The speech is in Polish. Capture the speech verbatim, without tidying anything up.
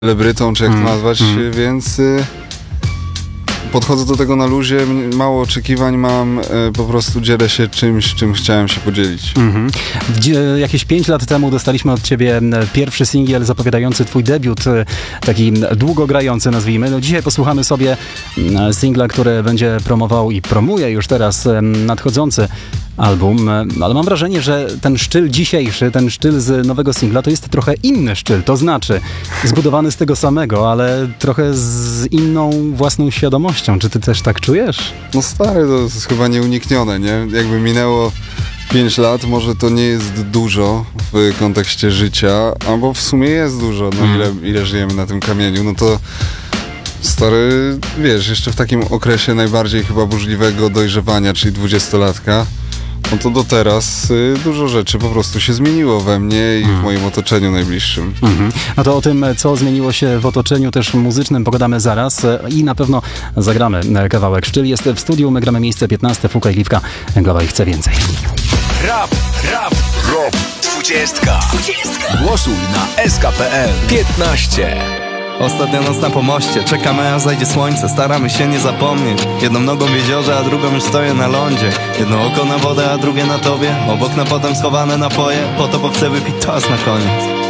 celebrytą, czy jak Mm, to nazwać, mm. więc y, podchodzę do tego na luzie, m- mało oczekiwań mam, y, po prostu dzielę się czymś, czym chciałem się podzielić. Mhm. Gdzie, jakieś pięć lat temu dostaliśmy od ciebie m, pierwszy singiel zapowiadający twój debiut, e, taki m, długogrający, nazwijmy. No, dzisiaj posłuchamy sobie m, singla, który będzie promował i promuje już teraz em, nadchodzący album, e, no, ale mam wrażenie, że ten sztyl dzisiejszy, ten sztyl z nowego singla to jest trochę inny sztyl, to znaczy zbudowany z tego samego, ale trochę z inną własną świadomością. Czy ty też tak czujesz? No stary, to jest chyba nieuniknione, nie? Jakby minęło pięć lat, może to nie jest dużo w kontekście życia, albo w sumie jest dużo, no Mm. ile, ile żyjemy na tym kamieniu, no to stary, wiesz, jeszcze w takim okresie najbardziej chyba burzliwego dojrzewania, czyli dwudziestolatka, no to do teraz y, dużo rzeczy po prostu się zmieniło we mnie i w Mm. moim otoczeniu najbliższym. Mhm. No to o tym, co zmieniło się w otoczeniu też muzycznym, pogadamy zaraz e, i na pewno zagramy e, kawałek. Sztyl jest w studiu, my gramy miejsce piętnaste, Fuka i Liwka, Glava i chce więcej. Rap, rap, rap, dwudziestka. Głosuj na S K kropka P L piętnaście. Ostatnia noc na pomoście, czekamy aż zajdzie słońce, staramy się nie zapomnieć. Jedną nogą w jeziorze, a drugą już stoję na lądzie. Jedno oko na wodę, a drugie na tobie. Obok na potem schowane napoje, po to bo chcę wypić czas na koniec.